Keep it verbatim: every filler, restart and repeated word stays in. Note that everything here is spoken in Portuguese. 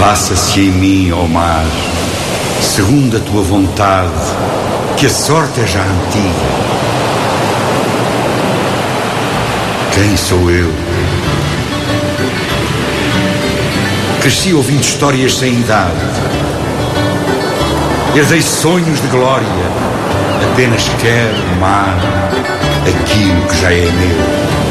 Faça-se em mim, ó mar, segundo a tua vontade, que a sorte é já antiga. Quem sou eu? Cresci ouvindo histórias sem idade. Herdei sonhos de glória. Apenas quero, mar, aquilo que já é meu.